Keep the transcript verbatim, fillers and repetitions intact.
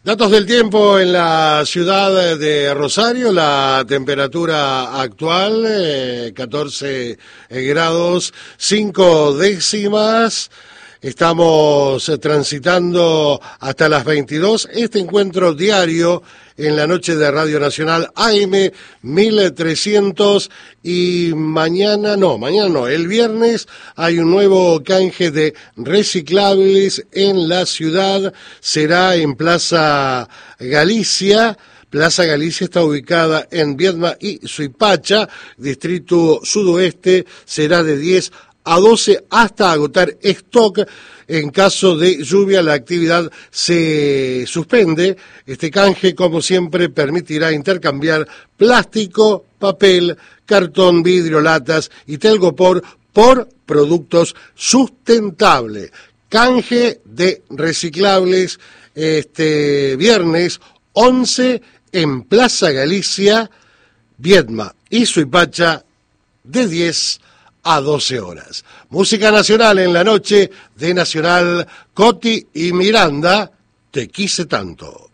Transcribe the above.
Datos del tiempo en la ciudad de Rosario, la temperatura actual, eh, catorce grados, cinco décimas. Estamos transitando hasta las veintidós. Este encuentro diario en la noche de Radio Nacional A M mil trescientos y mañana, no, mañana no, el viernes hay un nuevo canje de reciclables en la ciudad, será en Plaza Galicia. Plaza Galicia está ubicada en Viedma y Suipacha, distrito sudoeste, será de diez a doce hasta agotar stock. En caso de lluvia la actividad se suspende. Este canje, como siempre, permitirá intercambiar plástico, papel, cartón, vidrio, latas y telgopor por productos sustentables. Canje de reciclables este viernes once en Plaza Galicia, Viedma y Suipacha de diez a doce horas. Música nacional en la noche de Nacional, Coti y Miranda, Te quise tanto.